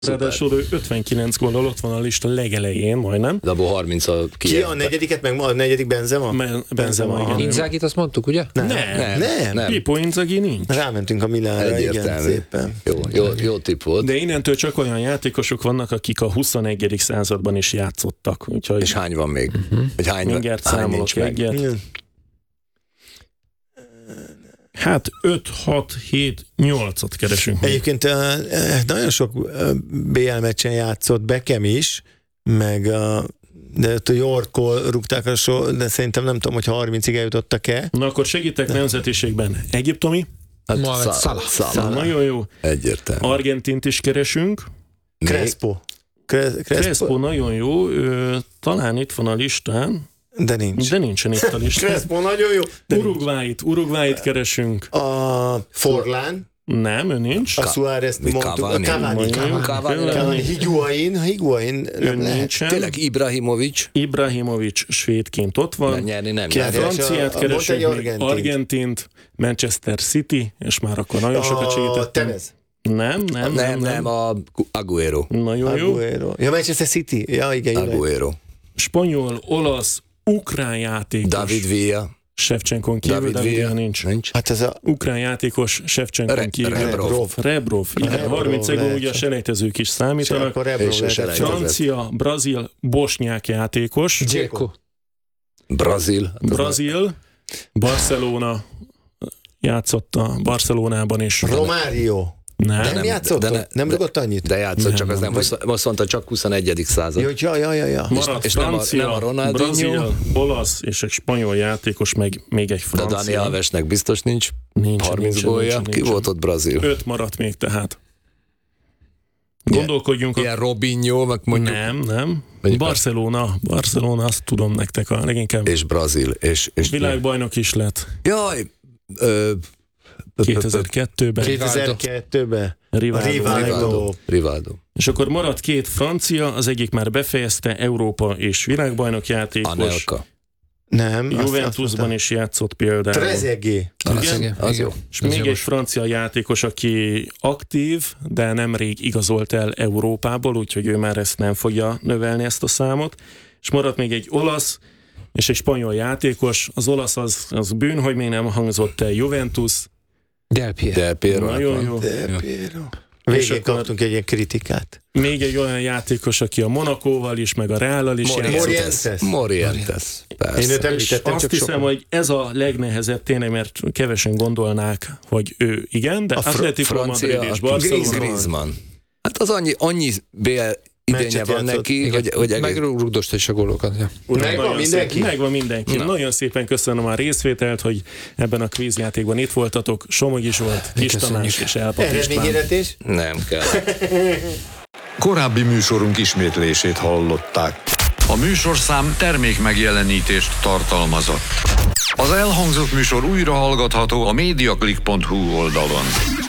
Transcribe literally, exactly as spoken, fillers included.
Ráadásul ő ötvenkilenc góllal ott van a lista legelején, majdnem. De abból harminc a Ki a negyediket, meg a negyedik Benzema? Ben, Benzema, igen. Inzagit azt mondtuk, ugye? Nem, Nem, nem. nem. Pippo Inzaghi nincs. Rámentünk a Milánra, igen, Egyértelmű. szépen. Jó, jó, jó tipp volt. De innentől csak olyan játékosok vannak, akik a huszonegyedik században is játszottak. Úgyhogy És hány van még? Uh-huh. Vagy hány, mindjárt hány számolok nincs meg? egyet. Igen. Hát öt, hat, hét, nyolcat keresünk. Egyébként eh, eh, nagyon sok eh, bé el meccsen játszott Beckham is, meg a, de ott a Yorkkal rúgták a sor, de szerintem nem tudom, hogy harmincig eljutottak-e. Na akkor segítek nemzetiségben. Egyiptomi? Hát Mohamed Salah. Salah. Salah. Nagyon jó. Egyértelmű. Argentint is keresünk. Crespo. Cre- Crespo Crespo. nagyon jó. Ő, talán itt van a listán, De nincs. de nincsen itt a listán. Crespo nagyon jó. De Uruguayt, Uruguayt keresünk. a Forlán, Nem, ő nincs. a Suárez Mi mondtuk, a Cavani? Cavani, Nagyon Cavani, jó. Cavani. Cavani, Higuain, Higuain, Ő nem lehet. nincsen. Tényleg Ibrahimovic Ibrahimovic svédként ott van. nyerni nem Ki nyert. lehet? Franciát A- a- keresünk, mondta egy még Argentint. Argentint, Manchester City, és már akkor nagyon sokat A segítettem. Tevez. Nem, nem, Nem, nem, a Agüero. Nagyon jó. Aguero. Ja, Manchester City. Ja, igen. igen. Aguero. Spanyol, olasz, ukrán játékos. David Villa. Shevchenkon kívül, David David Villa Villa. nincs. Nincs. Hát ez a Ukrán játékos Shevchenkon Re- kívül. Rebrov. Rebrov. Igen, Rebrov harminc egó, lehet. ugye a selejtezők is csak számítanak. akkor Rebro És a lehet. selejtező. Francia, brazil, bosnyák játékos. Dzeko. Brazil. Brazil, Barcelona játszott a Barcelonában is. Romário. Nem, Nem, nem, játszott? de De, ne- nem de- rugott annyit? De játszott, Nem, csak az nem. nem, husz- azt mondta, csak huszonegyedik század. Jó, ja, ja, ja, ja. Maradt és nem a- francia, nem a Ronaldinho. brazil, olasz és egy spanyol játékos, meg még egy De francia. Dani Alvesnek biztos nincs. Nincs, harminc nincs, gólja. nincs, Ki nincs. volt ott Brazil? Öt maradt még tehát. Gondolkodjunk a... Ilyen Robinho, meg mondjuk. Nem, nem. Mondjuk- Barcelona. Barcelona, azt tudom nektek a leginkább. És Brazil. És, és Világbajnok is lett Jaj! Ö, kétezer-kettőben. kétezer-kettőben. Rivaldo. Rivaldo. Rivaldo. Rivaldo. És akkor maradt két francia, az egyik már befejezte, Európa és világbajnok játékos. Anelka. Nem. azt- Juventusban azt is játszott például. Trezeguet. Az, Igen? az jó. És Ez még jogos. egy francia játékos, aki aktív, de nemrég igazolt el Európából, úgyhogy ő már ezt nem fogja növelni, ezt a számot. És maradt még egy olasz és egy spanyol játékos. Az olasz az, az bűn, hogy még nem hangzott el Juventus. Del Piero. Del Piero. Nagyon jó. De Piero. És Végén akkor- kaptunk egy ilyen kritikát. Még egy olyan játékos, aki a Monakóval is, meg a Reállal is játszott. Morientes. Morientes. Én Persze. őt És említettem, azt csak hiszem, sokan. hogy ez a legnehezebb tényleg, mert kevesen gondolnák, hogy ő igen, de A fr- Atletico francia, Madrid és a Barcelona. Griezmann. Hát az annyi, annyi bé el idénye Meccset van játszott. neki, hogy, hogy egész... Megrugdosta is a gólokat. Ja. Megvan Nagyon mindenki? Szépen, megvan mindenki. Na. Nagyon szépen köszönöm a részvételt, hogy ebben a kvízjátékban itt voltatok. Somogyi Zsolt, Kis Tamás és Elpak István. Eredményhirdetés? Nem kell. Korábbi műsorunk ismétlését hallották. A műsorszám termék megjelenítést tartalmazott. Az elhangzott műsor újra hallgatható a mediaclick pont hu oldalon.